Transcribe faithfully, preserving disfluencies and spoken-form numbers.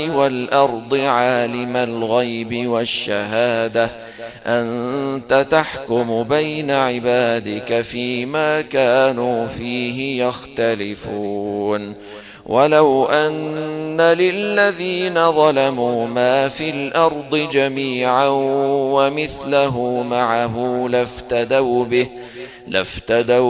والأرض عالم الغيب والشهادة أنت تحكم بين عبادك فيما كانوا فيه يختلفون ولو أن للذين ظلموا ما في الأرض جميعا ومثله معه لافتدوا به لافتدوا